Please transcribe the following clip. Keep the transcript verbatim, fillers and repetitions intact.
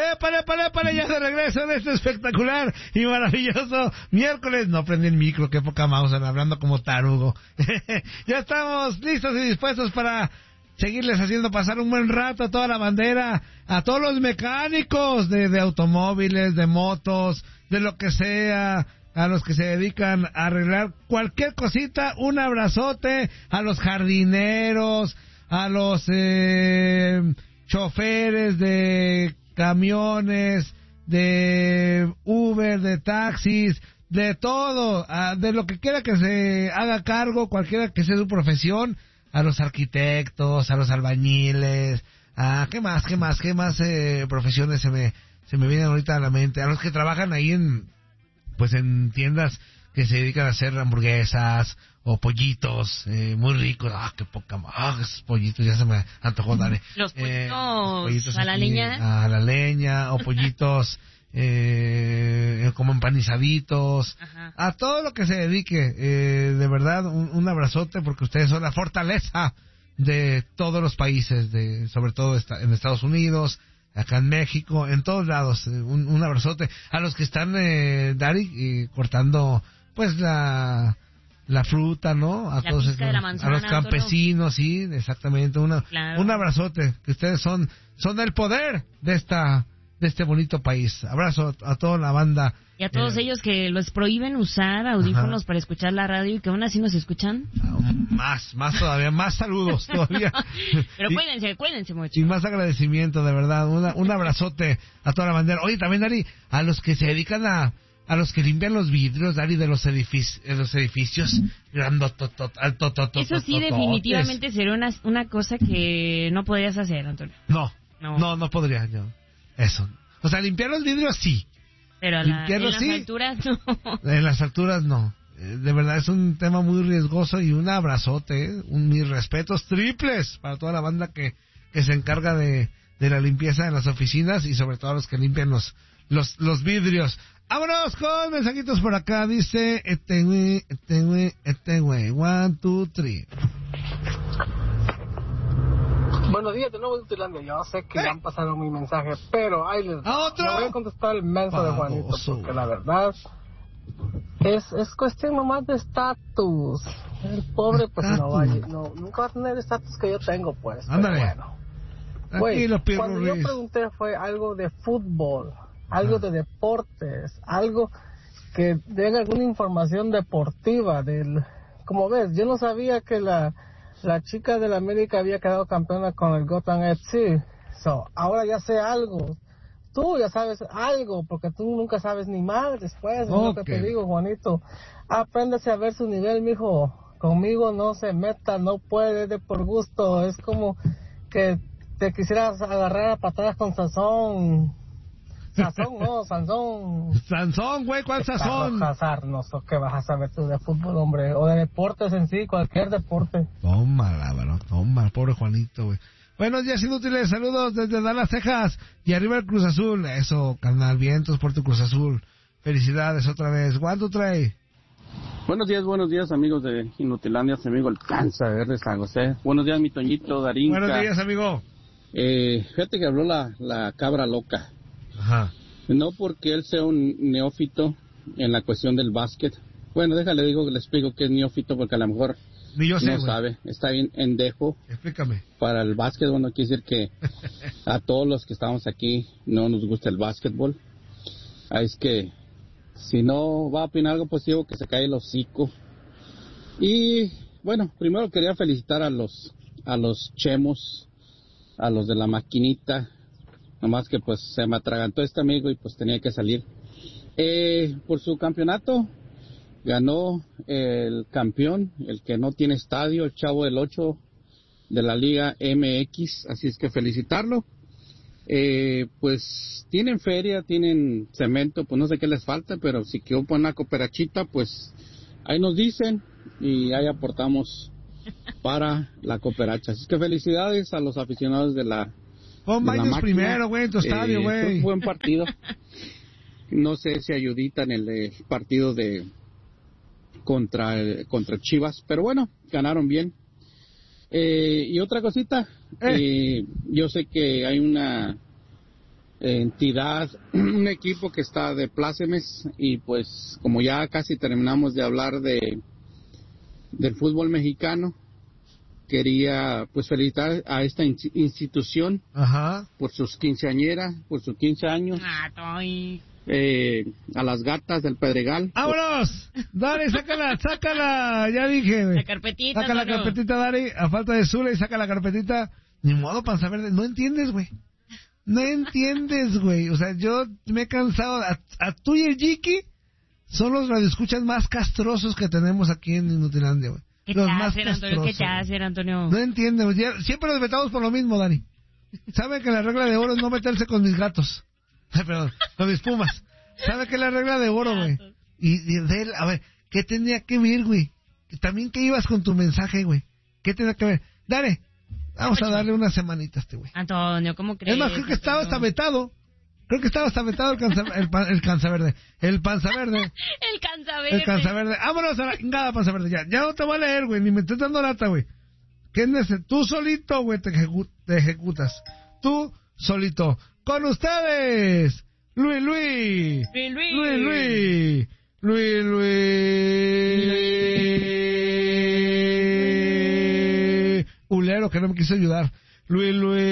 épale, épale, épale, ya de regreso en este espectacular y maravilloso miércoles. No prendí el micro, qué poca mouse, hablando como tarugo. Ya estamos listos y dispuestos para seguirles haciendo pasar un buen rato a toda la bandera, a todos los mecánicos de, de automóviles, de motos, de lo que sea, a los que se dedican a arreglar cualquier cosita, un abrazote, a los jardineros, a los eh, choferes de camiones, de Uber, de taxis, de todo, a, de lo que quiera que se haga cargo, cualquiera que sea su profesión, a los arquitectos, a los albañiles, a qué más, qué más, qué más eh, profesiones se me se me vienen ahorita a la mente, a los que trabajan ahí en pues en tiendas que se dedican a hacer hamburguesas o pollitos eh, muy ricos. Ah, qué poca más. Ah, esos pollitos ya se me antojó, dale. Los pollitos, eh, los pollitos a la aquí, leña. A la leña, o pollitos eh, como empanizaditos. Ajá. A todo lo que se dedique. Eh, de verdad, un, un abrazote, porque ustedes son la fortaleza de todos los países, de sobre todo esta, en Estados Unidos, acá en México, en todos lados. Un, un abrazote a los que están, eh, Dari, eh, cortando pues la la fruta, ¿no? A la todos esos, la manzana, a los campesinos, todo. Sí, exactamente. Una, claro. Un abrazote, que ustedes son son el poder de esta de este bonito país. Abrazo a, a toda la banda. Y a todos eh, ellos que les prohíben usar audífonos, ajá, para escuchar la radio y que aún así nos escuchan. Uh, más, más todavía, más saludos todavía. Pero y, cuídense, cuídense mucho. Y más agradecimiento, de verdad. Una, un abrazote a toda la bandera. Oye, también, Dari, a los que se dedican a a los que limpian los vidrios, Dari, de los edificios, de los edificios, eso sí, definitivamente sería una, una cosa que no podrías hacer, Antonio. No, no, no, no podría yo. Eso. O sea, limpiar los vidrios sí. Pero a la, en las sí, alturas no. En las alturas no. De verdad es un tema muy riesgoso y un abrazote, ¿eh? Un, mis respetos triples para toda la banda que, que se encarga de, de la limpieza de las oficinas y sobre todo a los que limpian los, los, los vidrios. Vámonos con mensajitos por acá. Dice, este güey, este güey, este güey. One, two, three. Buenos días de nuevo de Utilandia. Yo sé que ¿Eh? ya han pasado mi mensaje, pero ahí les ¿Otro? le voy a contestar el mensaje de Juanito, porque la verdad es es cuestión nomás de estatus. El pobre pues no va a, no, nunca va a tener el estatus que yo tengo, pues. Ándale. Bueno. Güey, cuando yo pregunté fue algo de fútbol, algo ah. de deportes, algo que den alguna información deportiva del, como ves, yo no sabía que la la chica de la América había quedado campeona con el Gotham F C. So, ahora ya sé algo. Tú ya sabes algo, porque tú nunca sabes ni más después. Okay. Es lo que te digo, Juanito. Apréndase a ver su nivel, mijo. Conmigo no se meta, no puede, de por gusto. Es como que te quisieras agarrar a patadas con Sansón. Sansón, no, Sansón. Sansón, güey, ¿cuál Sansón? No sé qué vas a saber tú de fútbol, hombre, o de deportes en sí, cualquier deporte. Tómala, bro, toma, pobre Juanito, güey. Buenos días, inútiles, saludos desde Dallas, Texas, y arriba el Cruz Azul. Eso, carnal, vientos por tu Cruz Azul. Felicidades otra vez. ¿Cuánto trae? Buenos días, buenos días, amigos de Inutilandia, su amigo Alcanza de San José. Buenos días, mi Toñito, Darinka. Buenos días, amigo. Eh, fíjate que habló la, la cabra loca. Ajá. No porque él sea un neófito en la cuestión del básquet. Bueno, déjale, digo que le explico que es neófito porque a lo mejor Ni yo sé, no wey. sabe. Está bien endejo. Explícame. Para el básquet, bueno, quiere decir que a todos los que estamos aquí no nos gusta el básquetbol. Ahí es que si no va a opinar algo positivo, que se cae el hocico. Y bueno, primero quería felicitar a los a los chemos, a los de la maquinita. Nomás que pues se me atragantó este amigo y pues tenía que salir. Eh, por su campeonato ganó el campeón, el que no tiene estadio, el Chavo del Ocho de la Liga M X, así es que felicitarlo. Eh, pues tienen feria, tienen cemento, pues no sé qué les falta, pero si quiero poner una cooperachita, pues ahí nos dicen y ahí aportamos para la cooperacha. Así que felicidades a los aficionados de la Pon baños primero, güey, en tu estadio, güey. Eh, fue un buen partido. No sé si ayudita en el, el partido de contra contra Chivas, pero bueno, ganaron bien. Eh, y otra cosita, eh. Eh, yo sé que hay una entidad, un equipo que está de plácemes, y pues como ya casi terminamos de hablar de del fútbol mexicano, quería pues felicitar a esta in- institución Ajá. por sus quinceañeras, por sus quince años. Ah, eh, a las gatas del Pedregal. ¡Vámonos! Dale, sácala, sácala, ya dije, güey. La carpetita, Saca la mano. carpetita, Dari, a falta de Zula, y saca la carpetita. Ni modo, panza verde, no entiendes, güey. No entiendes, güey. O sea, yo me he cansado. A, a tú y el Jiki son los radioescuchas más castrosos que tenemos aquí en Inutilandia, güey. ¿Qué Los te más hacen, Antonio? ¿Qué te hacen, Antonio? No entienden, güey. Ya- Siempre los vetamos por lo mismo, Dani. Saben que la regla de oro es no meterse con mis gatos. Ay, perdón, con mis pumas. ¿Sabe que es la regla de oro, güey? Y, y de él, a ver, ¿qué tenía que ver, güey? También que ibas con tu mensaje, güey. ¿Qué tenía que ver? Dale, vamos a darle una semanita a este güey. Antonio, ¿cómo crees? Es más, creo que estaba Antonio? hasta vetado. Creo que estaba hasta vetado el cansa, el, pan- el cansa verde. El panza verde. El cansa verde. El cansa verde. Vámonos a la chingada, panza verde. Ya, ya no te voy a leer, güey. Ni me estés dando lata, güey. ¿Qué es nece- Tú solito, güey, te, ejecu- te ejecutas. Tú solito. Con ustedes, Luis Luis. Luis Luis. Luis Luis. Luis Luis. Ulero, que no me quiso ayudar. Luis Luis.